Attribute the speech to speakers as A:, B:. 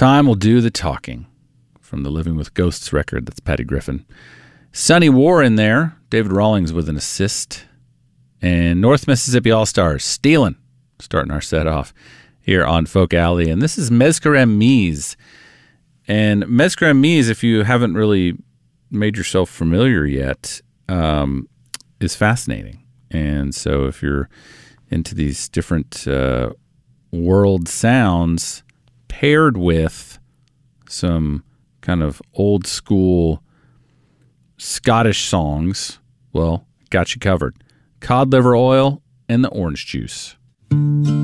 A: Time will do the talking. From the Living with Ghosts record, that's Patty Griffin. Sonny War in there, David Rawlings with an assist. And North Mississippi All-Stars, Stealin', starting our set off here on Folk Alley. And this is Mezcurem Mies. And Mezcurem Mies, if you haven't really made yourself familiar yet, is fascinating. And so if you're into these different world sounds paired with some kind of old school Scottish songs, well, got you covered. Cod liver oil and the orange juice.